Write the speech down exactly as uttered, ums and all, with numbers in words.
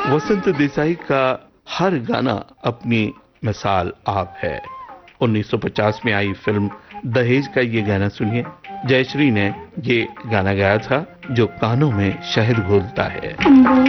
वसंत देसाई का हर गाना अपनी मिसाल आप है। उन्नीस सौ पचास में आई फिल्म दहेज का ये गाना सुनिए। जयश्री ने ये गाना गाया था, जो कानों में शहद घोलता है।